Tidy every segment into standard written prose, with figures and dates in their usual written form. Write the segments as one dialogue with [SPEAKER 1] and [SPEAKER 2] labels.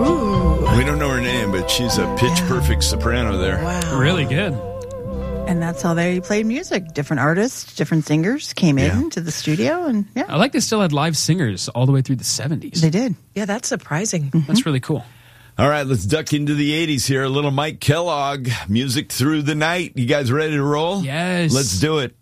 [SPEAKER 1] Ooh.
[SPEAKER 2] We don't know her name, but she's a pitch-perfect soprano there.
[SPEAKER 1] Wow.
[SPEAKER 3] Really good.
[SPEAKER 1] And that's how they played music. Different artists, different singers came into the studio, and
[SPEAKER 3] I like they still had live singers all the way through the 70s.
[SPEAKER 1] they did.
[SPEAKER 4] Yeah, that's surprising.
[SPEAKER 3] That's really cool.
[SPEAKER 2] All right, let's duck into the 80s here. A little Mike Kellogg, Music Through the Night. You guys ready to roll?
[SPEAKER 3] Yes.
[SPEAKER 2] Let's do it.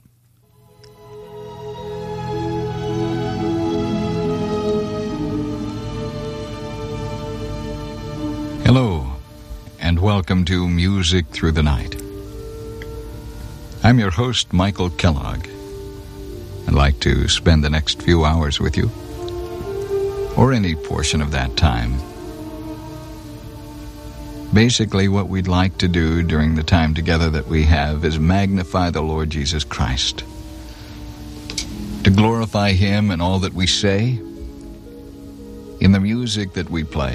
[SPEAKER 5] Hello, and welcome to Music Through the Night. I'm your host, Michael Kellogg. I'd like to spend the next few hours with you, or any portion of that time. Basically, what we'd like to do during the time together that we have is magnify the Lord Jesus Christ, to glorify Him in all that we say, in the music that we play,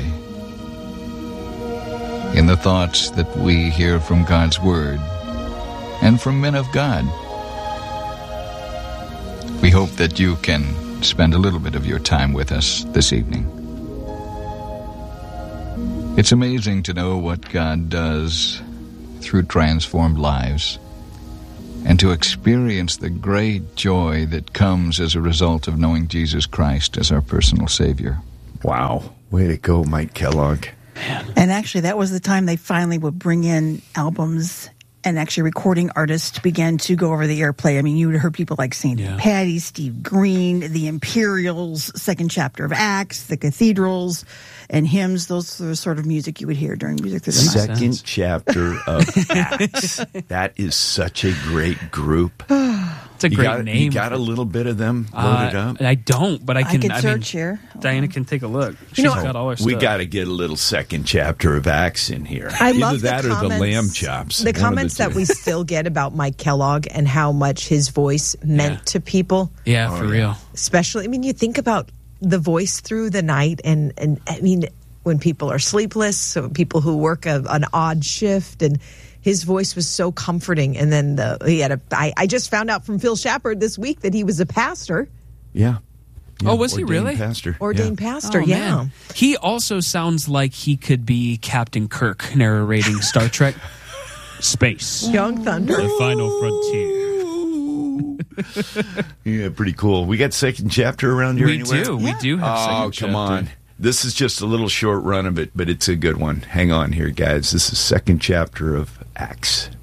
[SPEAKER 5] in the thoughts that we hear from God's Word and from men of God. We hope that you can spend a little bit of your time with us this evening. It's amazing to know what God does through transformed lives and to experience the great joy that comes as a result of knowing Jesus Christ as our personal Savior.
[SPEAKER 2] Wow. Way to go, Mike Kellogg.
[SPEAKER 1] And actually, that was the time they finally would bring in albums and actually recording artists began to go over the airplay. I mean, you would heard people like St. Patty, Steve Green, the Imperials, Second Chapter of Acts, the Cathedrals, and hymns. Those are the sort of music you would hear during Music Through the Night.
[SPEAKER 2] Second Chapter of Acts. That is such a great group.
[SPEAKER 3] It's a great name.
[SPEAKER 2] You got a little bit of them loaded up?
[SPEAKER 3] I don't, but I can.
[SPEAKER 1] I search here.
[SPEAKER 3] Diana can take a look. She's got all her stuff.
[SPEAKER 2] We got to get a little Second Chapter of Acts in here.
[SPEAKER 4] I
[SPEAKER 2] Either
[SPEAKER 4] love
[SPEAKER 2] that
[SPEAKER 4] the
[SPEAKER 2] or
[SPEAKER 4] comments,
[SPEAKER 2] the lamb chops.
[SPEAKER 4] The comments that we still get about Mike Kellogg and how much his voice meant to people.
[SPEAKER 3] Yeah, for real.
[SPEAKER 4] Especially, I mean, you think about the voice through the night, and I mean, when people are sleepless, so people who work an odd shift, and his voice was so comforting. And then I just found out from Phil Shepard this week that he was a pastor.
[SPEAKER 2] Yeah.
[SPEAKER 3] Oh, was he really?
[SPEAKER 4] Ordained pastor,
[SPEAKER 3] Oh, man. He also sounds like he could be Captain Kirk narrating Star Trek Space.
[SPEAKER 4] Young Thunder.
[SPEAKER 3] The Final Frontier.
[SPEAKER 2] Yeah, pretty cool. We got Second Chapter around here anywhere?
[SPEAKER 3] We do have Second Chapter.
[SPEAKER 2] Come on. This is just a little short run of it, but it's a good one. Hang on here, guys. This is Second Chapter of Acts.